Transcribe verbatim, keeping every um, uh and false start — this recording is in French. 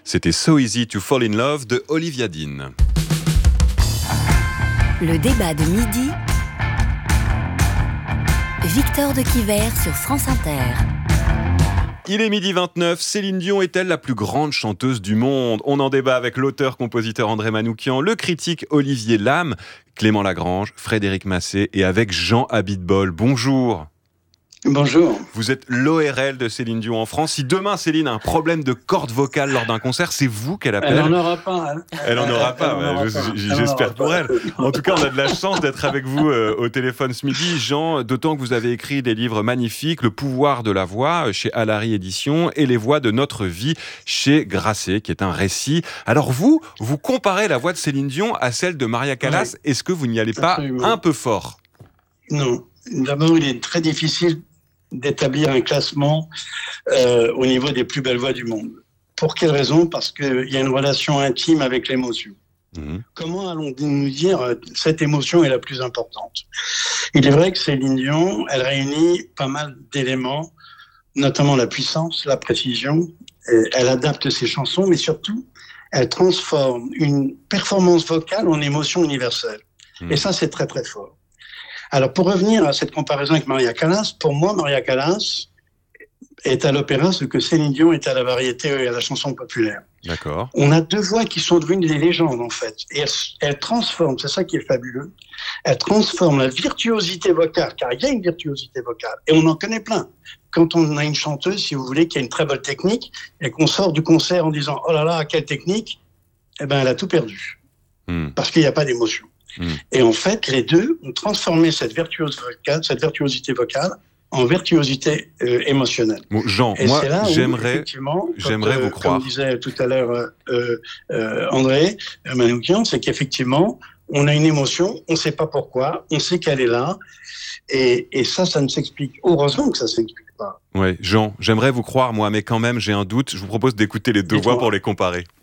C'était So Easy to Fall in Love de Olivia Dean. Le débat de midi, Victor de Quiver sur France Inter. Il est midi vingt-neuf, Céline Dion est-elle la plus grande chanteuse du monde ? On en débat avec l'auteur-compositeur André Manoukian, le critique Olivier Lam, Clément Lagrange, Frédéric Massé et avec Jean Abitbol. Bonjour. Bonjour. Vous êtes l'O R L de Céline Dion en France. Si demain Céline a un problème de corde vocale lors d'un concert, c'est vous qu'elle appelle ? Elle n'en aura pas. Hein. Elle n'en aura pas, elle bah, aura je, pas. j'espère elle pour pas. elle. En tout cas, on a de la chance d'être avec vous euh, au téléphone ce midi. Jean, d'autant que vous avez écrit des livres magnifiques, Le pouvoir de la voix chez Alary Éditions et Les voix de notre vie chez Grasset, qui est un récit. Alors vous, vous comparez la voix de Céline Dion à celle de Maria Callas. Oui. Est-ce que vous n'y allez pas Absolument. un peu fort ? Non. D'abord, il est très difficile d'établir un classement euh, au niveau des plus belles voix du monde. Pour quelle raison ? Parce qu'il y a une relation intime avec l'émotion. Mmh. Comment allons-nous dire euh, cette émotion est la plus importante ? Il est vrai que Céline Dion, elle réunit pas mal d'éléments, notamment la puissance, la précision. Elle adapte ses chansons, mais surtout, elle transforme une performance vocale en émotion universelle. Mmh. Et ça, c'est très très fort. Alors, pour revenir à cette comparaison avec Maria Callas, pour moi, Maria Callas est à l'opéra ce que Céline Dion est à la variété et à la chanson populaire. D'accord. On a deux voix qui sont devenues des légendes, en fait. Et elles, elles transforment, c'est ça qui est fabuleux, elles transforment la virtuosité vocale, car il y a une virtuosité vocale, et on en connaît plein. Quand on a une chanteuse, si vous voulez, qui a une très bonne technique, et qu'on sort du concert en disant « Oh là là, quelle technique !» eh ben, elle a tout perdu. Hmm. Parce qu'il n'y a pas d'émotion. Mmh. Et en fait, les deux ont transformé cette, virtuose vocale, cette virtuosité vocale en virtuosité euh, émotionnelle. Bon, Jean, et moi, c'est là où, j'aimerais, quand, j'aimerais euh, vous croire. Comme disait tout à l'heure euh, euh, André Manoukian, c'est qu'effectivement, on a une émotion, on ne sait pas pourquoi, on sait qu'elle est là, et, et ça, ça ne s'explique. Heureusement que ça ne s'explique pas. Oui, Jean, j'aimerais vous croire, moi, mais quand même, j'ai un doute. Je vous propose d'écouter les deux Dites-moi. voix pour les comparer.